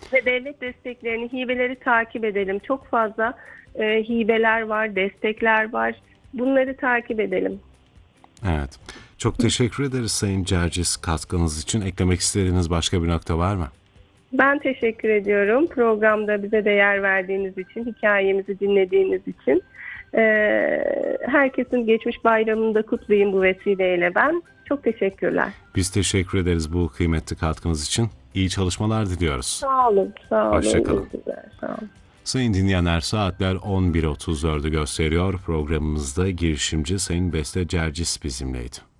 Ve devlet desteklerini, hibeleri takip edelim. Çok fazla hibeler var, destekler var. Bunları takip edelim. Evet. Çok teşekkür ederiz Sayın Cercis katkınız için. Eklemek istediğiniz başka bir nokta var mı? Ben teşekkür ediyorum. Programda bize değer verdiğiniz için, hikayemizi dinlediğiniz için. Herkesin geçmiş bayramını da kutlayayım bu vesileyle ben. Çok teşekkürler. Biz teşekkür ederiz bu kıymetli katkınız için. İyi çalışmalar diliyoruz. Sağ olun, sağ olun. Hoşça kalın. Sağ olun. Sayın dinleyenler, saatler 11.34'ü gösteriyor. Programımızda girişimci Sayın Beste Cercis bizimleydi.